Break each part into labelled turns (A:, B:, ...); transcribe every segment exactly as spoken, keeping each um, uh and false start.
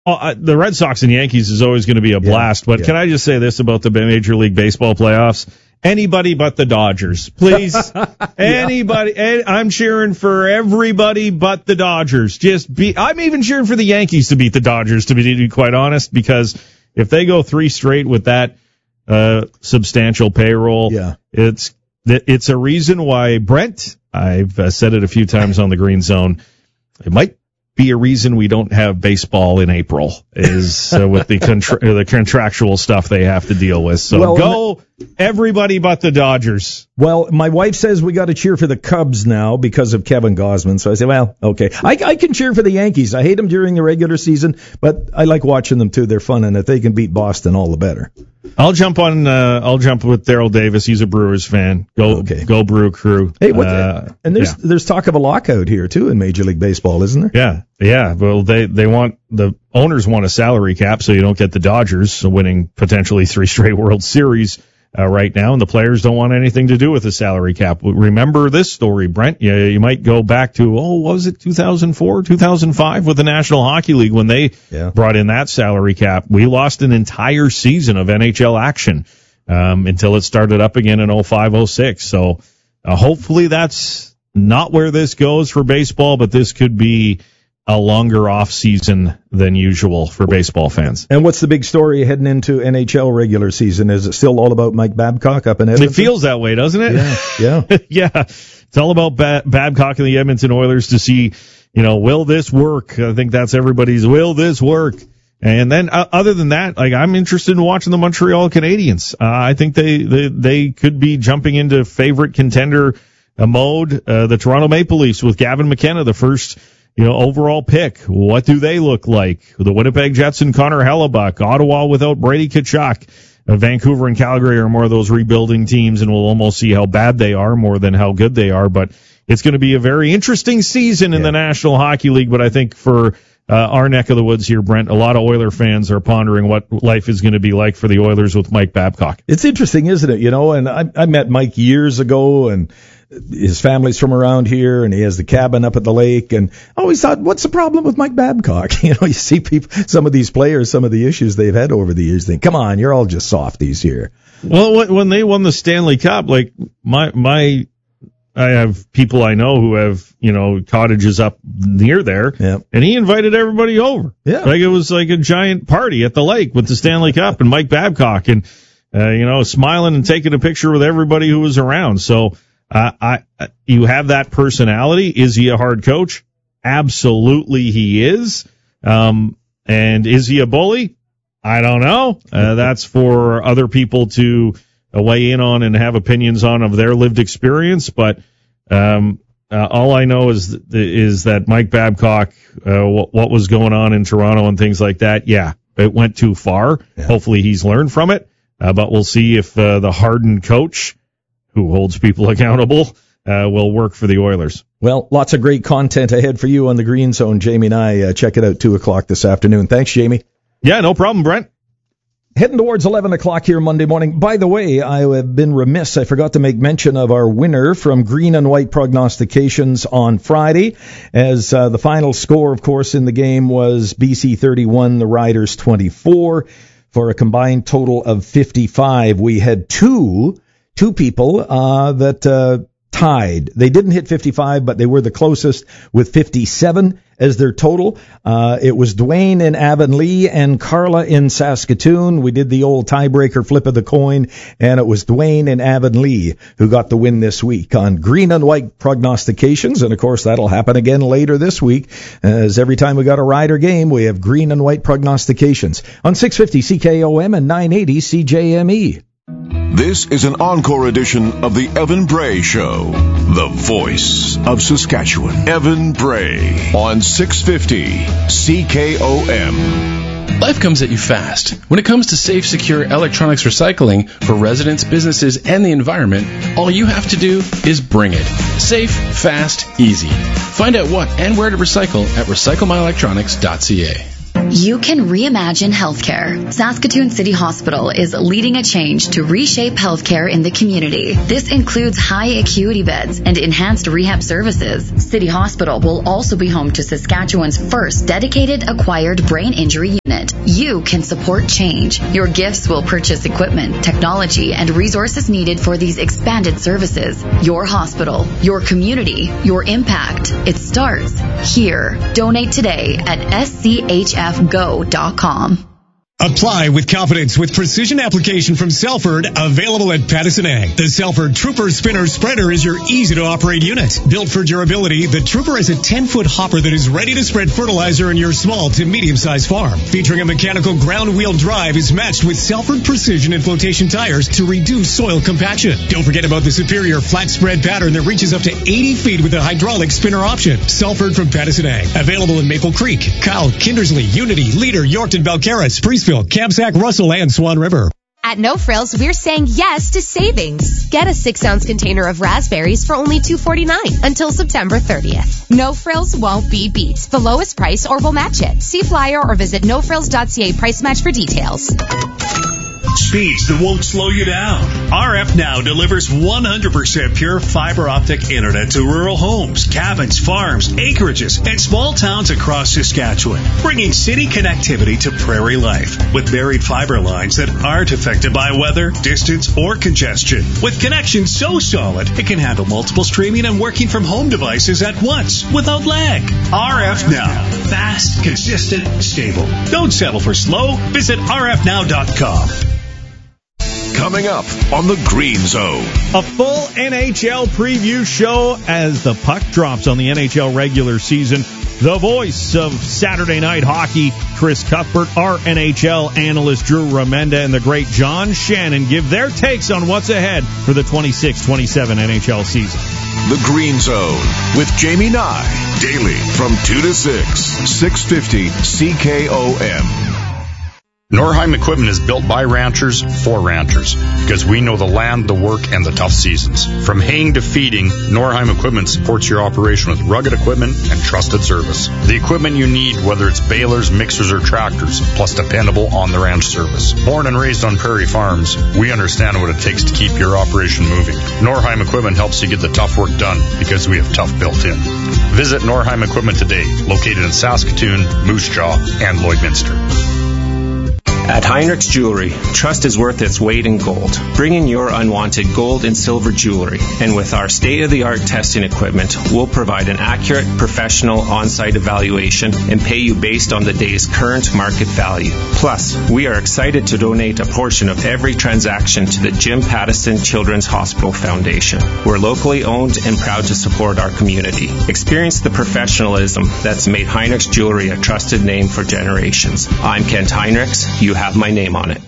A: Oh, uh, the Red Sox and Yankees is always going to be a blast, yeah, but yeah. Can I just say this about the Major League Baseball playoffs? Anybody but the Dodgers, please. yeah. Anybody. I'm cheering for everybody but the Dodgers. Just be. I'm even cheering for the Yankees to beat the Dodgers, to be, to be quite honest, because if they go three straight with that uh, substantial payroll,
B: yeah.
A: it's it's a reason why, Brent, I've uh, said it a few times on the Green Zone, it might be a reason we don't have baseball in April, is uh, with the contra- the contractual stuff they have to deal with. So well, go everybody but the Dodgers.
B: Well, my wife says we got to cheer for the Cubs now because of Kevin Gausman. So I say, well, okay. I, I can cheer for the Yankees. I hate them during the regular season, but I like watching them too. They're fun, and if they can beat Boston, all the better.
A: I'll jump on. Uh, I'll jump with Daryl Davis. He's a Brewers fan. Go, okay. Go Brew Crew.
B: Hey, what? Uh, the, and there's yeah. there's talk of a lockout here too in Major League Baseball, isn't there?
A: Yeah, yeah. Well, they they want the owners want a salary cap, so you don't get the Dodgers winning potentially three straight World Series uh, right now, and the players don't want anything to do with the salary cap. Remember this story, Brent? You, you might go back to oh, what was it, two thousand four, two thousand five with the National Hockey League when they yeah. brought in that salary cap. We lost an entire season of N H L action um, until it started up again in oh five oh six. So uh, hopefully that's not where this goes for baseball, but this could be a longer off season than usual for baseball fans.
B: And what's the big story heading into N H L regular season? Is it still all about Mike Babcock up in Edmonton?
A: It feels that way, doesn't it?
B: Yeah, yeah.
A: yeah. It's all about ba- Babcock and the Edmonton Oilers to see, you know, will this work? I think that's everybody's, will this work? And then uh, other than that, like I'm interested in watching the Montreal Canadiens. Uh, I think they, they, they could be jumping into favorite contender uh, mode. Uh, the Toronto Maple Leafs with Gavin McKenna, the first You know, overall pick. What do they look like? The Winnipeg Jets and Connor Hellebuck. Ottawa without Brady Tkachuk. Uh, Vancouver and Calgary are more of those rebuilding teams, and we'll almost see how bad they are more than how good they are. But it's going to be a very interesting season in yeah. the National Hockey League. But I think for uh, our neck of the woods here, Brent, a lot of Oiler fans are pondering what life is going to be like for the Oilers with Mike Babcock.
B: It's interesting, isn't it? You know, and I, I met Mike years ago, and his family's from around here, and he has the cabin up at the lake, and I always thought, what's the problem with Mike Babcock? You know, you see people, some of these players, some of the issues they've had over the years, think, come on, you're all just softies here.
A: Well, when they won the Stanley Cup, like my, my, I have people I know who have, you know, cottages up near there,
B: yeah.
A: and he invited everybody over.
B: Yeah.
A: Like it was like a giant party at the lake with the Stanley Cup and Mike Babcock, and, uh, you know, smiling and taking a picture with everybody who was around. So, Uh, I, you have that personality. Is he a hard coach? Absolutely he is. Um, and is he a bully? I don't know. Uh, that's for other people to uh, weigh in on and have opinions on of their lived experience. But, um, uh, all I know is, th- is that Mike Babcock, uh, what, what was going on in Toronto and things like that. Yeah, it went too far.
B: Yeah.
A: Hopefully he's learned from it. Uh, but we'll see if, uh, the hardened coach who holds people accountable, uh, will work for the Oilers.
B: Well, lots of great content ahead for you on the Green Zone. Jamie and I, uh, check it out, two o'clock this afternoon. Thanks, Jamie.
A: Yeah, no problem, Brent.
B: Heading towards eleven o'clock here Monday morning. By the way, I have been remiss. I forgot to make mention of our winner from Green and White Prognostications on Friday, as uh, the final score, of course, in the game was B C thirty-one, the Riders twenty-four, for a combined total of fifty-five. We had two Two people uh, that uh, tied. They didn't hit fifty-five, but they were the closest with fifty-seven as their total. Uh, it was Dwayne in Avonlea and Carla in Saskatoon. We did the old tiebreaker flip of the coin, and it was Dwayne in Avonlea who got the win this week on Green and White Prognostications. And, of course, that'll happen again later this week, as every time we got a Rider game, we have Green and White Prognostications on six fifty C K O M and nine eighty C J M E.
C: This is an encore edition of the Evan Bray Show, the voice of Saskatchewan. Evan Bray on six fifty C K O M.
D: Life comes at you fast. When it comes to safe, secure electronics recycling for residents, businesses, and the environment, all you have to do is bring it. Safe, fast, easy. Find out what and where to recycle at recycle my electronics dot c a.
E: You can reimagine healthcare. Saskatoon City Hospital is leading a change to reshape healthcare in the community. This includes high acuity beds and enhanced rehab services. City Hospital will also be home to Saskatchewan's first dedicated acquired brain injury unit. You can support change. Your gifts will purchase equipment, technology, and resources needed for these expanded services. Your hospital, your community, your impact. It starts here. Donate today at s c h f go dot com.
F: Apply with confidence with precision application from Selford, available at Pattison Ag. The Selford Trooper Spinner Spreader is your easy-to-operate unit. Built for durability, the Trooper is a ten-foot hopper that is ready to spread fertilizer in your small to medium-sized farm. Featuring a mechanical ground-wheel drive, is matched with Selford Precision and flotation tires to reduce soil compaction. Don't forget about the superior flat spread pattern that reaches up to eighty feet with a hydraulic spinner option. Selford from Pattison Ag. Available in Maple Creek, Kyle, Kindersley, Unity, Leader, Yorkton, Balcarres, Priestfield, Kamsack, Russell, and Swan River.
G: At No Frills, we're saying yes to savings. Get a six-ounce container of raspberries for only two forty-nine until September thirtieth. No Frills won't be beat. The lowest price or we'll match it. See flyer or visit no frills dot c a price match for details.
H: Speeds that won't slow you down. R F Now delivers one hundred percent pure fiber optic internet to rural homes, cabins, farms, acreages, and small towns across Saskatchewan, bringing city connectivity to prairie life with buried fiber lines that aren't affected by weather, distance, or congestion. With connections so solid, it can handle multiple streaming and working from home devices at once without lag. R F Now. Fast, consistent, stable. Don't settle for slow. Visit r f now dot com.
C: Coming up on the Green Zone.
A: A full N H L preview show as the puck drops on the N H L regular season. The voice of Saturday night hockey, Chris Cuthbert, our N H L analyst, Drew Remenda, and the great John Shannon give their takes on what's ahead for the twenty-six twenty-seven N H L season.
C: The Green Zone with Jamie Nye. Daily from two to six. six fifty C K O M.
I: Norheim Equipment is built by ranchers for ranchers because we know the land, the work, and the tough seasons. From haying to feeding, Norheim Equipment supports your operation with rugged equipment and trusted service. The equipment you need, whether it's balers, mixers, or tractors, plus dependable on-the-ranch service. Born and raised on prairie farms, we understand what it takes to keep your operation moving. Norheim Equipment helps you get the tough work done because we have tough built in. Visit Norheim Equipment today, located in Saskatoon, Moose Jaw, and Lloydminster.
J: At Heinrich's Jewelry, trust is worth its weight in gold. Bring in your unwanted gold and silver jewelry, and with our state-of-the-art testing equipment, we'll provide an accurate, professional on-site evaluation and pay you based on the day's current market value. Plus, we are excited to donate a portion of every transaction to the Jim Pattison Children's Hospital Foundation. We're locally owned and proud to support our community. Experience the professionalism that's made Heinrich's Jewelry a trusted name for generations. I'm Kent Heinrichs. You have my name on it.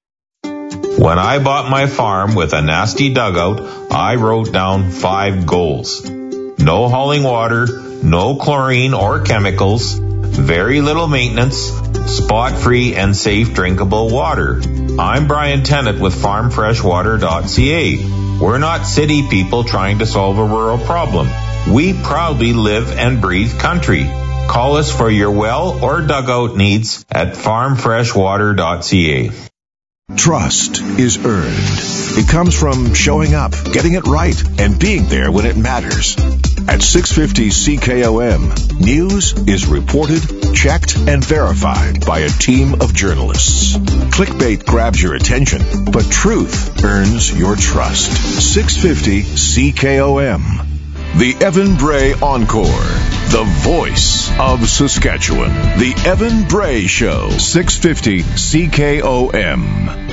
K: When I bought my farm with a nasty dugout, I wrote down five goals. No hauling water, no chlorine or chemicals, very little maintenance, spot-free and safe drinkable water. I'm Brian Tennant with farm fresh water dot c a. We're not city people trying to solve a rural problem. We proudly live and breathe country. Call us for your well or dugout needs at farm fresh water dot c a.
C: Trust is earned. It comes from showing up, getting it right, and being there when it matters. At six fifty C K O M, news is reported, checked, and verified by a team of journalists. Clickbait grabs your attention, but truth earns your trust. six fifty C K O M. The Evan Bray Encore. The voice of Saskatchewan. The Evan Bray Show. six fifty C K O M.